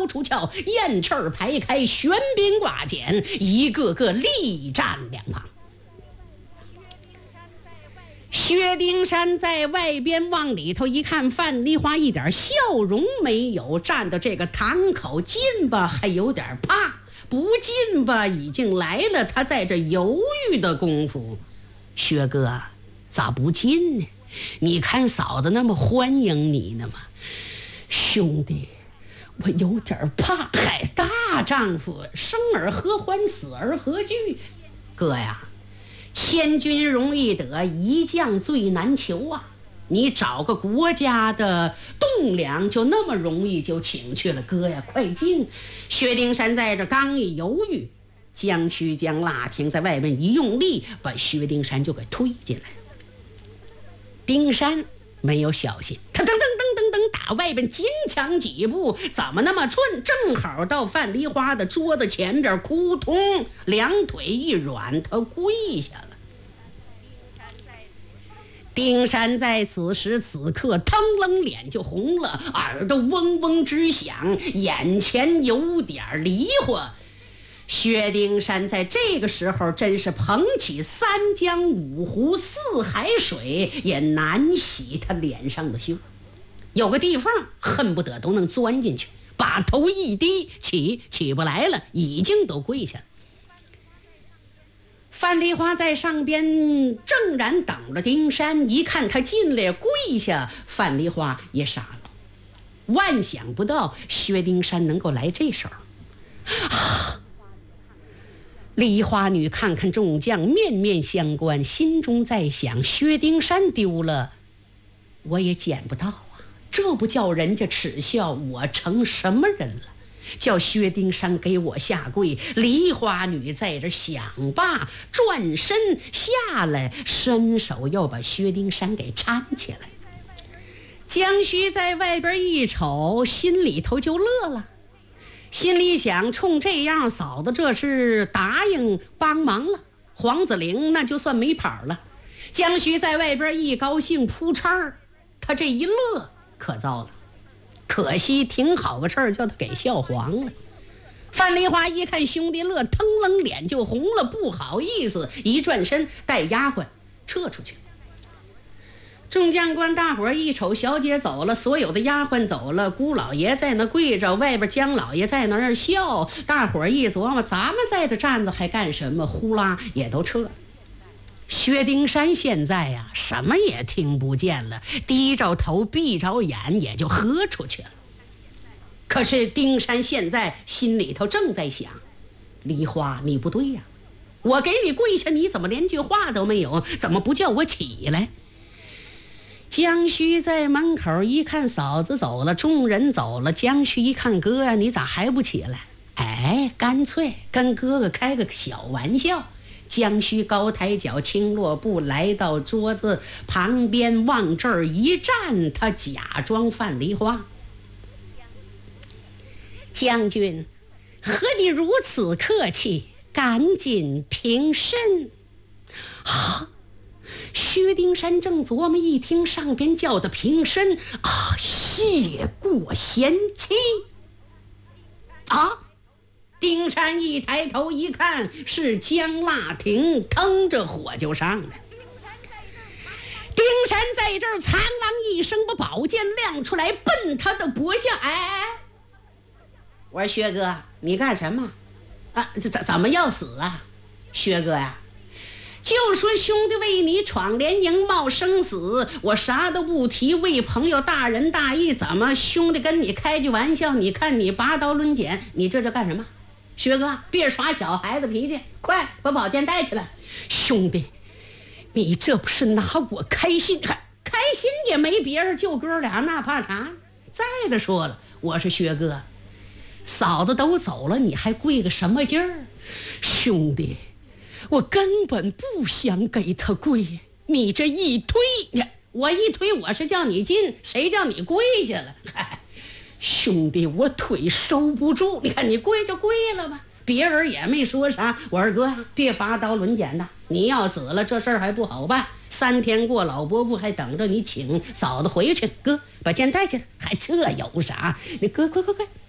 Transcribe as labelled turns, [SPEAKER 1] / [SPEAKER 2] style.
[SPEAKER 1] 刀出鞘，燕翅排开，玄鞭挂锏，一个个力战两旁。薛丁山在外边往里头一看，范丽花一点笑容没有，站到这个堂口，进吧还有点怕，不进吧已经来了，他在这犹豫的功夫，薛哥咋不进呢？你看嫂子那么欢迎你呢吗？兄弟，我有点怕。嗨，大丈夫生而何欢，死而何惧？哥呀，千军容易得，一将最难求啊！你找个国家的栋梁就那么容易就请去了，哥呀，快进！薛丁山在这刚一犹豫，江须将蜡亭在外面一用力，把薛丁山就给推进来。丁山没有小心，他噔噔噔噔噔打外边紧抢几步，怎么那么寸？正好到范梨花的桌子前边，扑通，两腿一软，他跪下了。丁山在此时此刻腾楞脸就红了，耳朵嗡嗡直响，眼前有点离火。薛丁山在这个时候真是捧起三江五湖四海水也难洗他脸上的羞，有个地方恨不得都能钻进去，把头一低，起不来了，已经都跪下了。范梨花在上边正然等着丁山，一看他进来跪下，范梨花也傻了，万想不到薛丁山能够来这手。梨花女看看众将，面面相关，心中在想，薛丁山丢了我也捡不到啊，这不叫人家耻笑我成什么人了？叫薛丁山给我下跪。梨花女在这想罢，转身下来，伸手要把薛丁山给搀起来。江须在外边一瞅，心里头就乐了，心里想，冲这样嫂子这是答应帮忙了，黄子玲那就算没跑了。江须在外边一高兴，扑叉，他这一乐可糟了，可惜挺好个事儿，叫他给笑黄了。范梨花一看兄弟乐，腾楞脸就红了，不好意思，一转身带丫鬟撤出去。众将官大伙一瞅，小姐走了，所有的丫鬟走了，姑老爷在那跪着，外边江老爷在那儿笑，大伙一琢磨，咱们在这站着还干什么？呼啦也都撤了。薛丁山现在呀，什么也听不见了，低着头闭着眼也就喝出去了。可是丁山现在心里头正在想，梨花你不对呀，我给你跪下，你怎么连句话都没有？怎么不叫我起来？江须在门口一看嫂子走了，众人走了，江须一看哥呀，你咋还不起来？哎，干脆跟哥哥开个小玩笑。江须高抬脚，轻落步，来到桌子旁边，往这儿一站，他假装范梨花。将军何必如此客气，赶紧平身。薛丁山正琢磨，一听上边叫的平身啊，谢过贤妻啊！丁山一抬头一看，是江腊亭，腾着火就上来。丁山在这儿苍啷一声把宝剑亮出来，奔他的脖项。哎，我说薛哥，你干什么啊？怎么要死啊？薛哥呀，就说兄弟为你闯连营冒生死，我啥都不提，为朋友大仁大义，怎么兄弟跟你开句玩笑，你看你拔刀抡剑，你这叫干什么？薛哥，别耍小孩子脾气，快把宝剑带起来。兄弟，你这不是拿我开心？开心也没别人，就哥俩，那怕啥？再的说了，我是薛哥，嫂子都走了，你还跪个什么劲儿？兄弟，我根本不想给他跪，你这一推，我一推，我是叫你进，谁叫你跪下了？兄弟，我腿收不住，你看你跪就跪了吧，别人也没说啥。我二哥呀，别拔刀抡剑的，你要死了这事儿还不好办，3天过老伯父还等着你请嫂子回去。哥，把剑带去，还这有啥？你哥快